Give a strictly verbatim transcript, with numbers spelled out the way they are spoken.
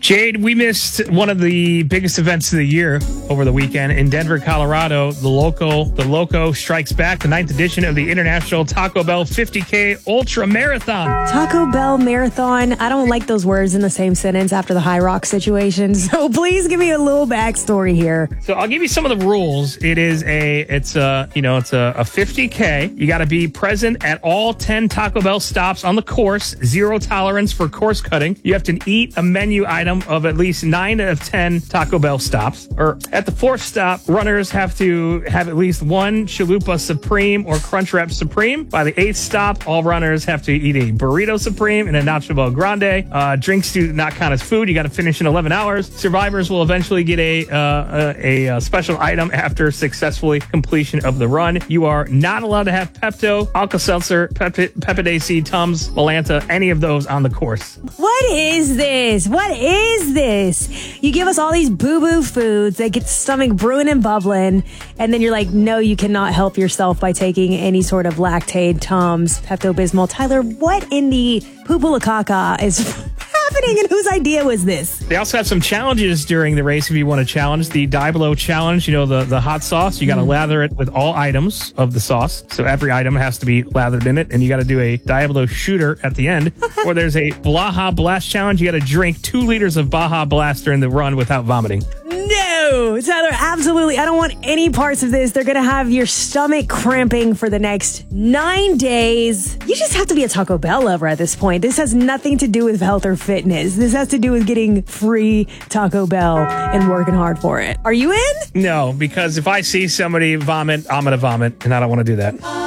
Jade, we missed one of the biggest events of the year over the weekend in Denver, Colorado. The local, the Loco strikes back, the ninth edition of the International Taco Bell fifty K Ultra Marathon. Taco Bell Marathon. I don't like those words in the same sentence after the High Rock situation. So please give me a little backstory here. So I'll give you some of the rules. It is a, it's a, you know, it's a, a fifty K. You got to be present at all ten Taco Bell stops on the course. Zero tolerance for course cutting. You have to eat a menu item of at least nine of ten Taco Bell stops. Or at the fourth stop, runners have to have at least one Chalupa Supreme or Crunchwrap Supreme. By the eighth stop, all runners have to eat a Burrito Supreme and a Nacho Bel Grande. Uh, drinks do not count as food. You got to finish in eleven hours. Survivors will eventually get a, uh, a, a special item after successfully completion of the run. You are not allowed to have Pepto, Alka-Seltzer, Pep- Pepidase, Tums, Malanta, any of those on the course. What is this? What is this? You give us all these boo-boo foods that get the stomach brewing and bubbling, and then you're like, no, you cannot help yourself by taking any sort of Lactaid, Tums, Pepto-Bismol. Tyler, what in the poo-poo-la-caca is happening, and whose idea was this? They also have some challenges during the race if you want to challenge. The Diablo challenge, you know, the, the hot sauce, you got to mm. lather it with all items of the sauce. So every item has to be lathered in it, and you got to do a Diablo shooter at the end. Or there's a Baja Blast challenge. You got to drink two liters of Baja Blast during the run without vomiting. No, Tyler, absolutely. I don't want any parts of this. They're going to have your stomach cramping for the next nine days. You just have to be a Taco Bell lover at this point. This has nothing to do with health or fitness. This has to do with getting free Taco Bell and working hard for it. Are you in? No, because if I see somebody vomit, I'm going to vomit, and I don't want to do that.